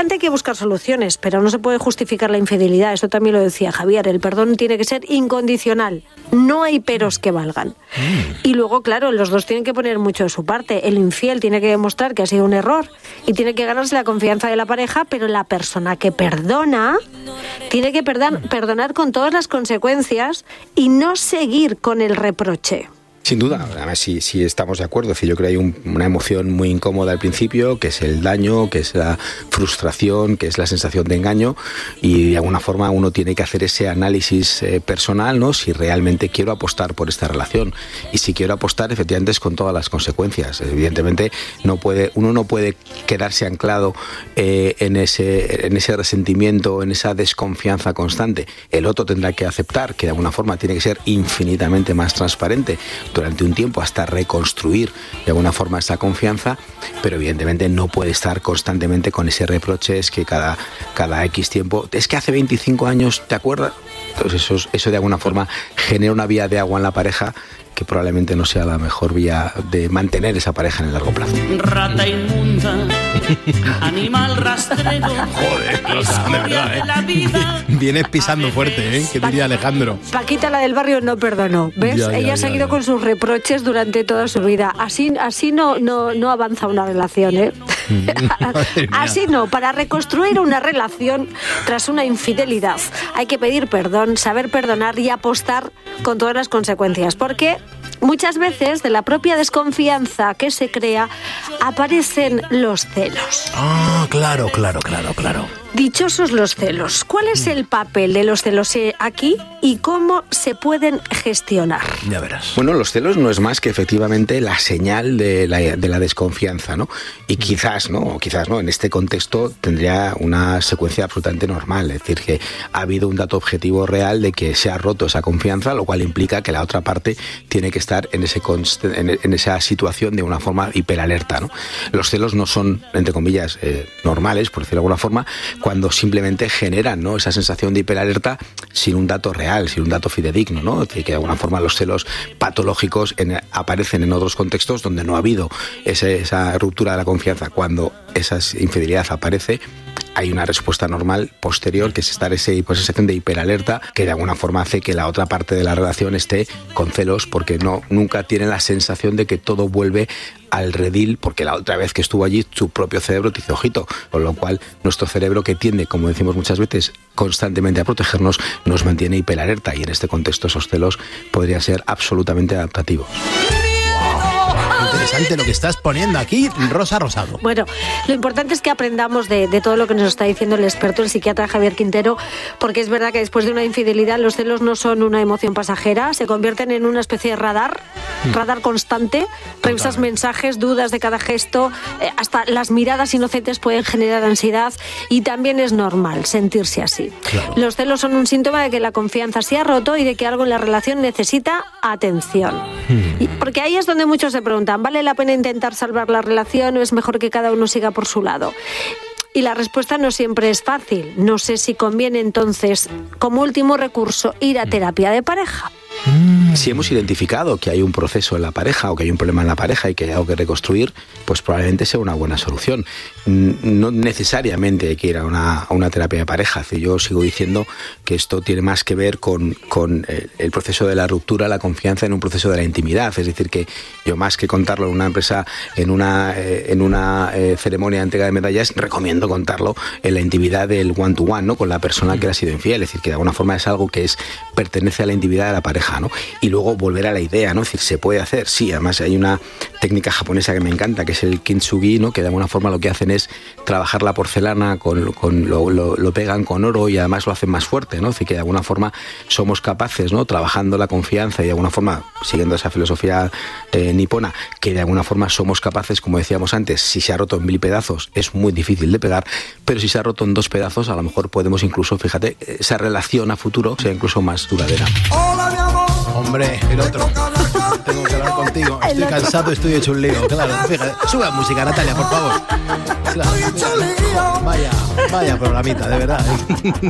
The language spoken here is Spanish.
adelante hay que buscar soluciones, pero no se puede justificar la infidelidad. Esto también lo decía Javier. El perdón tiene que ser incondicional. No hay peros que valgan. Y luego, claro, los dos tienen que poner mucho de su parte. El infiel tiene que demostrar que ha sido un error y tiene que ganarse la confianza de la pareja, pero la persona que perdona tiene que perdonar con todas las consecuencias y no seguir con el reproche. Sin duda, además sí estamos de acuerdo. Es decir, yo creo que hay una emoción muy incómoda al principio, que es el daño, que es la frustración, que es la sensación de engaño, y de alguna forma uno tiene que hacer ese análisis personal, ¿no? Si realmente quiero apostar por esta relación, y si quiero apostar efectivamente es con todas las consecuencias. Evidentemente uno no puede quedarse anclado en ese resentimiento, en esa desconfianza constante. El otro tendrá que aceptar que de alguna forma tiene que ser infinitamente más transparente durante un tiempo hasta reconstruir de alguna forma esa confianza, pero evidentemente no puede estar constantemente con ese reproche, es que cada X tiempo, es que hace 25 años, ¿te acuerdas? Entonces eso de alguna forma genera una vía de agua en la pareja que probablemente no sea la mejor vía de mantener esa pareja en el largo plazo. Rata inmunda, animal rastrero. Joder, Rosa, de verdad, Vienes pisando fuerte, ¿eh? ¿Qué diría Alejandro? Paquita, la del barrio, no perdonó. ¿Ves? Ella ha seguido con sus reproches durante toda su vida. Así no avanza una relación, ¿eh? Así no. Para reconstruir una relación tras una infidelidad hay que pedir perdón, saber perdonar y apostar con todas las consecuencias. Porque muchas veces de la propia desconfianza que se crea aparecen los celos. Ah, claro. Dichosos los celos. ¿Cuál es el papel de los celos aquí y cómo se pueden gestionar? Ya verás. Bueno, los celos no es más que efectivamente la señal de la desconfianza, ¿no? Y quizás no, en este contexto tendría una secuencia absolutamente normal. Es decir, que ha habido un dato objetivo real de que se ha roto esa confianza, lo cual implica que la otra parte tiene que estar en esa situación de una forma hiperalerta, ¿no? Los celos no son, entre comillas, normales, por decirlo de alguna forma, cuando simplemente generan, ¿no?, esa sensación de hiperalerta sin un dato real, sin un dato fidedigno, ¿no? Que de alguna forma los celos patológicos aparecen en otros contextos donde no ha habido esa ruptura de la confianza. Cuando esa infidelidad aparece, hay una respuesta normal posterior, que es estar esa sensación de hiperalerta, que de alguna forma hace que la otra parte de la relación esté con celos, porque nunca tiene la sensación de que todo vuelve al redil, porque la otra vez que estuvo allí su propio cerebro te dice ojito, con lo cual nuestro cerebro, que tiende, como decimos muchas veces, constantemente a protegernos, nos mantiene hiperalerta, y en este contexto esos celos podrían ser absolutamente adaptativos. Interesante lo que estás poniendo aquí, Rosa Rosado. Bueno, lo importante es que aprendamos de todo lo que nos está diciendo el experto, el psiquiatra Javier Quintero, porque es verdad que después de una infidelidad los celos no son una emoción pasajera, se convierten en una especie de radar constante. Revisas mensajes, dudas de cada gesto, hasta las miradas inocentes pueden generar ansiedad, y también es normal sentirse así. Claro. Los celos son un síntoma de que la confianza se ha roto y de que algo en la relación necesita atención. Porque ahí es donde muchos se preguntan, ¿vale la pena intentar salvar la relación o es mejor que cada uno siga por su lado? Y la respuesta no siempre es fácil. No sé si conviene entonces, como último recurso, ir a terapia de pareja. Si hemos identificado que hay un proceso en la pareja o que hay un problema en la pareja y que hay algo que reconstruir, pues probablemente sea una buena solución. No necesariamente hay que ir a una terapia de pareja. Yo sigo diciendo que esto tiene más que ver con el proceso de la ruptura, la confianza en un proceso de la intimidad. Es decir, que yo, más que contarlo en una empresa, en una ceremonia de entrega de medallas, recomiendo contarlo en la intimidad del one-to-one, ¿no?, con la persona que le ha sido infiel. Es decir, que de alguna forma es algo que pertenece a la intimidad de la pareja, ¿no? Y luego volver a la idea, ¿no? Es decir, ¿se puede hacer? Sí, además hay una técnica japonesa que me encanta, que es el kintsugi, ¿no?, que de alguna forma lo que hacen es trabajar la porcelana, lo pegan con oro y además lo hacen más fuerte, ¿no? Es decir, que de alguna forma somos capaces, ¿no?, trabajando la confianza y de alguna forma, siguiendo esa filosofía nipona, que de alguna forma somos capaces, como decíamos antes, si se ha roto en 1000 pedazos es muy difícil de pegar, pero si se ha roto en 2 pedazos, a lo mejor podemos incluso, fíjate, esa relación a futuro sea incluso más duradera. Hombre, el otro. Tengo que hablar contigo. Estoy cansado, estoy hecho un lío. Claro, fíjate. Sube la música, Natalia, por favor. Claro. Vaya programita, de verdad.